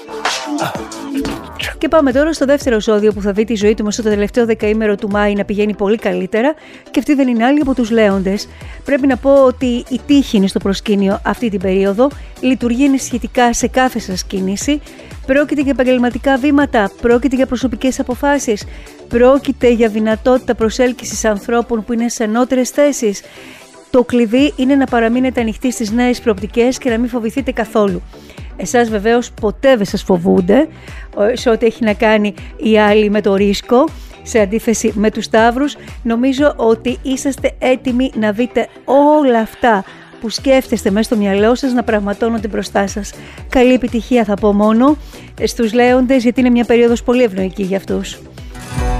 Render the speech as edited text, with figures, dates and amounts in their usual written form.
Και πάμε τώρα στο δεύτερο ζώδιο που θα δει τη ζωή του μέσα στο τελευταίο δεκαήμερο του Μάη να πηγαίνει πολύ καλύτερα, και αυτή δεν είναι άλλη από τους Λέοντες. Πρέπει να πω ότι η τύχη είναι στο προσκήνιο αυτή την περίοδο, λειτουργεί ενισχυτικά σε κάθε σας κίνηση. Πρόκειται για επαγγελματικά βήματα, πρόκειται για προσωπικές αποφάσεις, πρόκειται για δυνατότητα προσέλκυσης ανθρώπων που είναι σε ανώτερες θέσεις. Το κλειδί είναι να παραμείνετε ανοιχτοί στις νέες προοπτικές και να μην φοβηθείτε καθόλου. Εσάς βεβαίως ποτέ δεν σας φοβούνται σε ό,τι έχει να κάνει οι άλλοι με το ρίσκο, σε αντίθεση με τους Ταύρους. Νομίζω ότι είσαστε έτοιμοι να δείτε όλα αυτά που σκέφτεστε μέσα στο μυαλό σας να πραγματώνονται μπροστά σας. Καλή επιτυχία θα πω μόνο στους Λέοντες, γιατί είναι μια περίοδος πολύ ευνοϊκή για αυτούς.